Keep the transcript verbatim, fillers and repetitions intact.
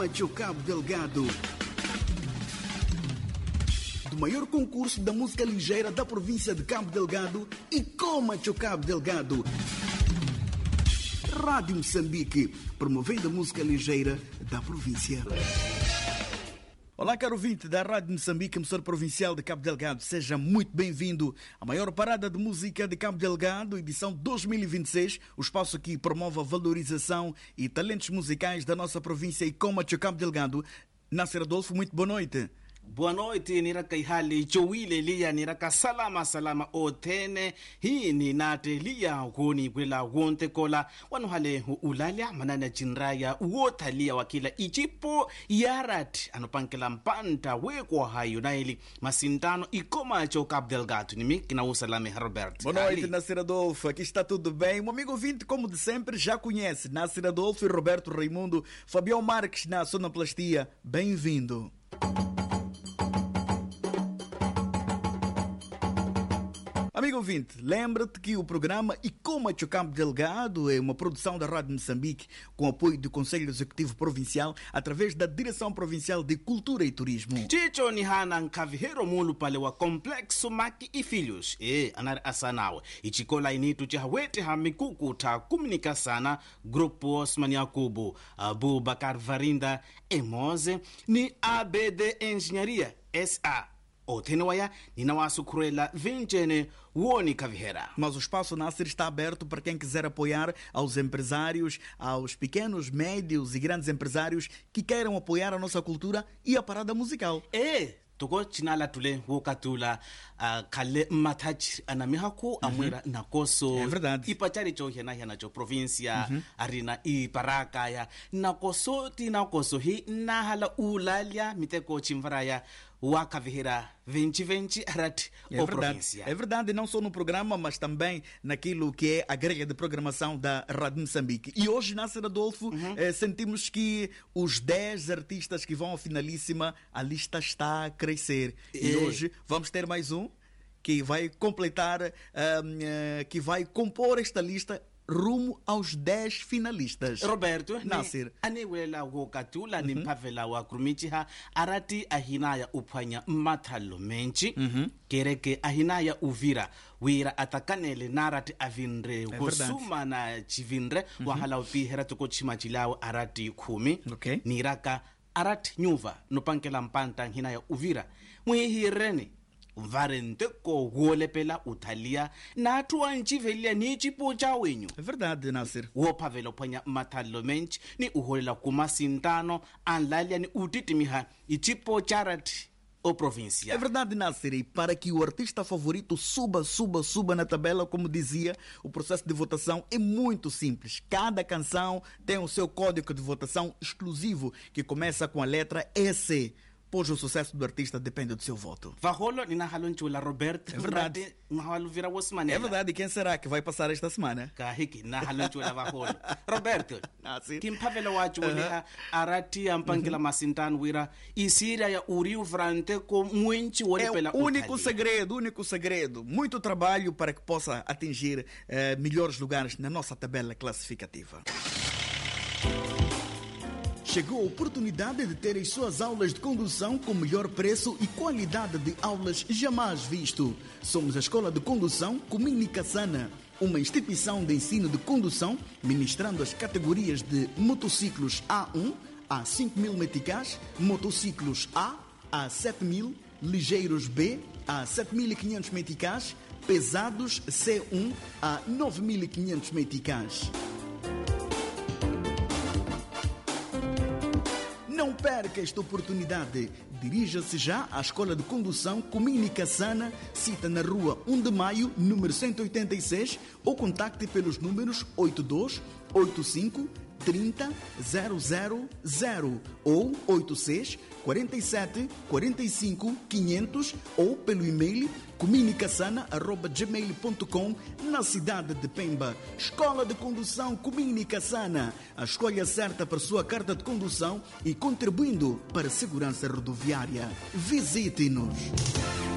Coma-te o Cabo Delgado. Do maior concurso da música ligeira da província de Cabo Delgado e Coma-te o Cabo Delgado. Rádio Moçambique, promovendo a música ligeira da província. Olá, caro ouvinte da Rádio Moçambique, emissora provincial de Cabo Delgado. Seja muito bem-vindo à maior parada de música de Cabo Delgado, edição dois mil e vinte e seis, o espaço que promove a valorização e talentos musicais da nossa província e Coma-te o Cabo Delgado. Nasser Adolfo, muito boa noite. Boa noite, niraka ihali jowile liya niraka salama salama otene hini nate liya kuni kwela wonte kola wanu hale ulalya manana jinraya uota liya wakila ichipo yarat anopankela mpanta wekwa hayo naili masintano Coma-te o Cabo Delgado nimi kina usalame Roberto. Boa noite, Nasser Adolfo, aqui está tudo bem. Um amigo ouvinte, como de sempre, já conhece Nasser Adolfo e Roberto Raimundo. Fabião Marques na sonoplastia, bem-vindo. Amigo ouvinte, lembra-te que o programa Coma-te o Cabo Delgado é uma produção da Rádio Moçambique com apoio do Conselho Executivo Provincial através da Direção Provincial de Cultura e Turismo. Chicho ni hana nkavihero mulu pale wa Complexo Maki e Filhos e anar asanawe ichikola initu chahwete hamikuku ta kuminika sana Grupo Osman Yakubu Abu Bakar Varinda Emoze ni A B D Engenharia S A Otenewaya ninawasukurela vinchene woni kavihera. Mas o espaço Nasser está aberto para quem quiser apoiar aos empresários, aos pequenos, médios e grandes empresários que queiram apoiar a nossa cultura e a parada musical. É! Toko chinala tule wokatula kale matach anamihaku amwira nakoso. É verdade. Ipachari cho hena hena cho província arina iparaka ya nakoso ti nakoso hi nahala ulalya miteko chimvaraya wakavihira vinte vinte arati o província. É verdade, não só no programa, mas também naquilo que é a grelha de programação da Rádio Moçambique. E hoje, Nasser Adolfo, uhum. eh, sentimos que os dez artistas que vão à finalíssima, a lista está a crescer. E, e hoje vamos ter mais um que vai completar, uh, uh, que vai compor esta lista rumo aos dez finalistas. Roberto, Nasser, anewela wokatula ni mpavela wa krumichiha arati ahinaya uphwanya mathalo menchi uhum. kereke ahinaya uvira wira atakanele narati avinre é kusuma na chivinre uhum. wahala upihera tuko chimachilawo arati kumi okay. niraka arati nyuva nopankela mpanta hinaya uvira muhihireni varente ko wolepela utalia na atua nchivelia ni chipo cha wenyu. É verdade, Nasser. Wopavela ponya matalo mench ni uholela kumasintano anlalia ni utitimiha ichipo charati o província. É verdade, Nasser. E para que o artista favorito suba, suba, suba na tabela, como dizia, o processo de votação é muito simples. Cada canção tem o seu código de votação exclusivo que começa com a letra S. Pois o sucesso do artista depende do seu voto. Vaholo ni nahalonchula Roberto. É verdade. Nahaluvira wasmanela. É verdade. E quem será que vai passar esta semana? Kahiki nahalonchula vaholo. Roberto. Nasser. Kimpavela wachu uh-huh. arati ampankila uh-huh. masintan wira isira ya uriu vrante ko muenchi wole pela É o único segredo, único segredo. Muito trabalho para que possa atingir uh, melhores lugares na nossa tabela classificativa. Chegou a oportunidade de ter as suas aulas de condução com melhor preço e qualidade de aulas jamais visto. Somos a Escola de Condução Comunica Sana, uma instituição de ensino de condução ministrando as categorias de motociclos A um a cinco mil meticais, motociclos A a sete mil, ligeiros B a sete mil e quinhentos meticais, pesados C um a nove mil e quinhentos meticais. Não perca esta oportunidade. Dirija-se já à Escola de Condução Comunica Sana, cita na rua um de maio, número cento e oitenta e seis, ou contacte pelos números oito dois oito cinco trinta zero zero zero ou oito seis quarenta e sete quarenta e cinco quinhentos ou pelo e-mail comunicasana arroba gmail ponto com na cidade de Pemba. Escola de Condução Comunica Sana, a escolha certa para sua carta de condução e contribuindo para a segurança rodoviária. Visite-nos.